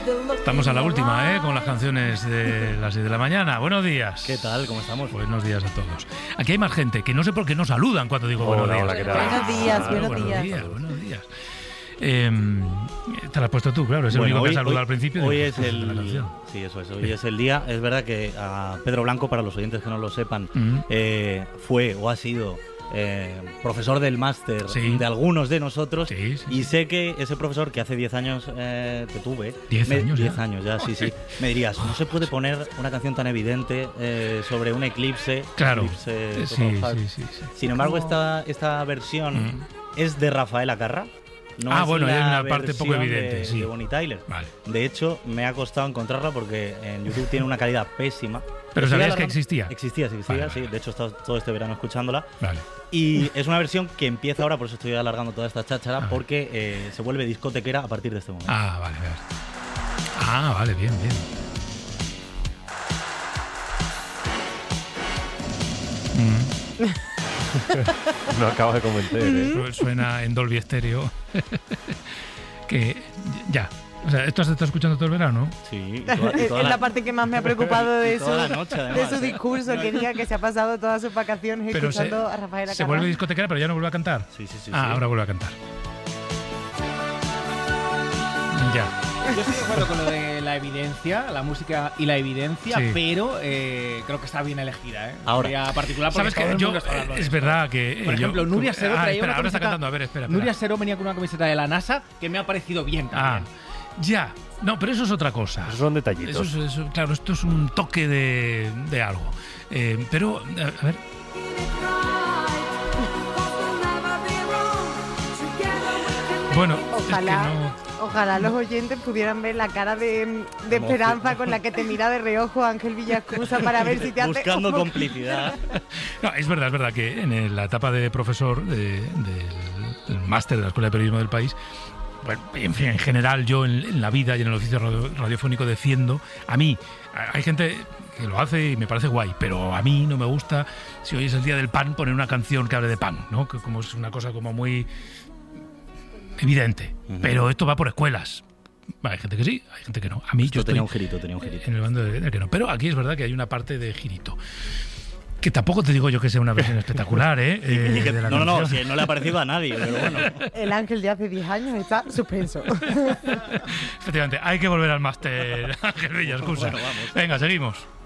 Estamos a la última, con las canciones de las 10 de la mañana. Buenos días. ¿Qué tal? ¿Cómo estamos? Buenos días a todos. Aquí hay más gente que no sé por qué no saludan cuando digo buenos días. Hola, ¿qué tal? Buenos días. Buenos días. Te la has puesto tú, claro. Es el único que saluda al principio. Hoy es el... Sí, eso es. Hoy es el día. Es verdad que a Pedro Blanco, para los oyentes que no lo sepan, fue o ha sido... profesor del máster de algunos de nosotros, y sé que ese profesor que hace 10 años te tuve, 10 años ya, sí, me dirías, no se puede poner una canción tan evidente sobre un eclipse. Claro. Sí. Sin embargo, esta versión es de Rafael Acarra. No es bueno, hay una parte versión poco evidente, de Bonnie Tyler. Vale. De hecho, me ha costado encontrarla porque en YouTube tiene una calidad pésima. ¿Pero sabías que existía? Existía, vale. Sí. De hecho, he estado todo este verano escuchándola. Vale. Y es una versión que empieza ahora, por eso estoy alargando toda esta cháchara, porque se vuelve discotequera a partir de este momento. Vale, bien. No acabo de convencer, Suena en Dolby Stereo. Que ya. O sea, ¿esto has estado escuchando todo el verano? Sí. Es la parte que más me ha preocupado de su discurso, ¿sabes? que diga que se ha pasado todas sus vacaciones escuchando a Rafael Acarra. Se vuelve discotequera, pero ya no vuelve a cantar. Sí. Ahora vuelve a cantar. Ya. Yo estoy de acuerdo con lo de la evidencia, la música y la evidencia, pero creo que está bien elegida, Ahora, particular ¿sabes que yo es verdad que por ejemplo, Nuria Seró traía una ahora está cantando, a ver, espera. Nuria Seró venía con una camiseta de la NASA que me ha parecido bien también. Ya. No, pero eso es otra cosa. Esos son detallitos. Claro, esto es un toque de algo. Pero, a ver. Bueno, Ojalá los oyentes pudieran ver la cara de esperanza con la que te mira de reojo Ángel Villascusa para ver si te hace... Buscando complicidad. No, es verdad que en la etapa de profesor del máster de la Escuela de Periodismo del país, bueno, en fin, en general yo en la vida y en el oficio radiofónico defiendo, a mí, hay gente que lo hace y me parece guay, pero a mí no me gusta, si hoy es el día del pan, poner una canción que hable de pan, ¿no? Que como es una cosa como muy evidente, pero esto va por escuelas. Hay gente que sí, hay gente que no. A mí esto yo tenía estoy un girito. en el bando de que no, pero aquí es verdad que hay una parte de girito. Que tampoco te digo yo que sea una versión espectacular, No, si no le ha parecido a nadie, pero bueno. El Ángel de hace 10 años está suspenso. Efectivamente, hay que volver al máster, Ángel Villascusa. Bueno, vamos. Venga, seguimos.